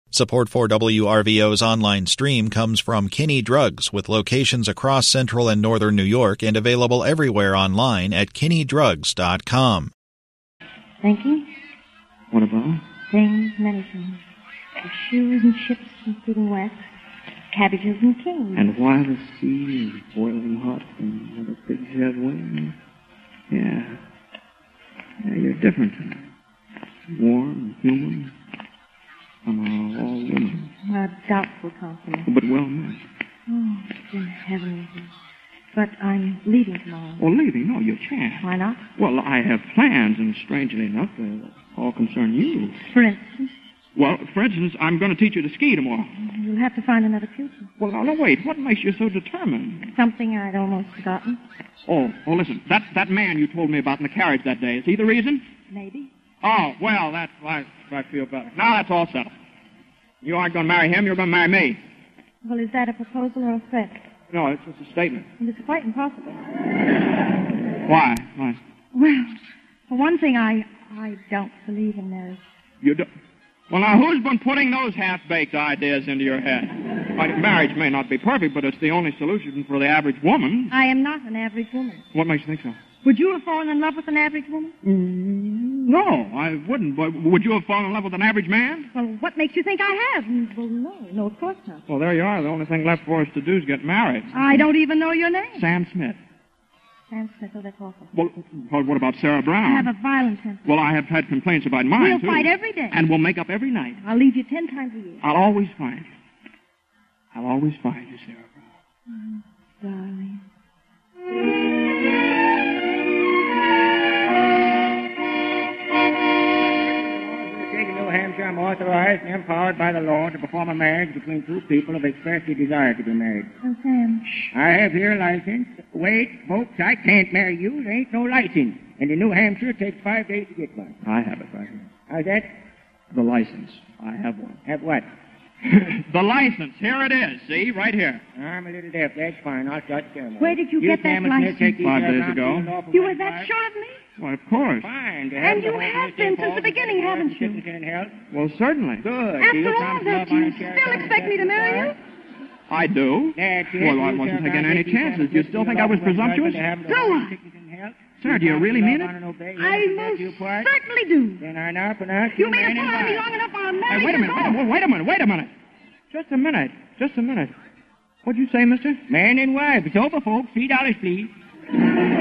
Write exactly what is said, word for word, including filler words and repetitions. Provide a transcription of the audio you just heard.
Support for W R V O's online stream comes from Kinney Drugs, with locations across central and northern New York and available everywhere online at kinney drugs dot com. Thank you. What about? Things, many things. The shoes and ships and feeding west. Cabbages and kings. And why the sea is boiling hot and what a pig has wings. Yeah. Yeah, you're different tonight. Warm, human. I'm all woman. A doubtful compliment. But well meant. Oh, dear heavens. But I'm leaving tomorrow. Oh, leaving? No, you can't. Why not? Well, I have plans, and strangely enough, they all concern you. For instance? Well, for instance, I'm going to teach you to ski tomorrow. You'll have to find another pupil. Well, now, no, wait. What makes you so determined? Something I'd almost forgotten. Oh, oh, listen. That that man you told me about in the carriage that day, is he the reason? Maybe. Oh, well, that's I, I feel better. Now that's all settled. You aren't going to marry him. You're going to marry me. Well, is that a proposal or a threat? No, it's just a statement. Well, it's quite impossible. Why? Why? Well, for one thing, I I don't believe in marriage. You don't? Well, now, who's been putting those half-baked ideas into your head? Like, marriage may not be perfect, but it's the only solution for the average woman. I am not an average woman. What makes you think so? Would you have fallen in love with an average woman? Mm, no, I wouldn't. But would you have fallen in love with an average man? Well, what makes you think I have? Well, no, no, of course not. Well, there you are. The only thing left for us to do is get married. I don't even know your name. Sam Smith. Sam Smith, oh, that's awful. Well, well, what about Sarah Brown? I have a violent temper. Well, I have had complaints about mine, We'll too. fight every day. And we'll make up every night. I'll leave you ten times a year. I'll always find you. I'll always find you, Sarah Oh, Brown. darling. New Hampshire, I'm authorized and empowered by the law to perform a marriage between two people who expressly desire to be married. Oh, Sam. I have here a license. Wait, folks, I can't marry you. There ain't no license. And in New Hampshire, it takes five days to get one. I have it right here. How's that? The license. I have one. Have what? The license. Here it is. See? Right here. I'm a little deaf. That's fine. I'll start the ceremony. Where did you get that license? Five days ago. You were that sure of me? Why, of course. Fine. And you have been since the beginning, haven't you? Well, certainly. Good. After all that, do you still expect me to marry you? I do. That's it. Well, I wasn't taking any chances. Do you still think I was presumptuous? Do I? Sir, do you really mean it? I most certainly do. Then I now pronounce You made a fool of me long enough, I'll marry Hey, wait a you minute. Wait a, wait a minute. Wait a minute. Just a minute. Just a minute. What'd you say, mister? Man and wife. It's over, folks. Three dollars, please.